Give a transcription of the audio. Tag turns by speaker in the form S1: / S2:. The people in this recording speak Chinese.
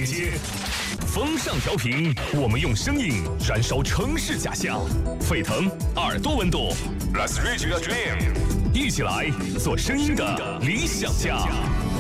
S1: 链接。风尚调频，我们用声音燃烧城市假象，沸腾耳朵温度。Let's reach your dream， 一起来做声音的理想家。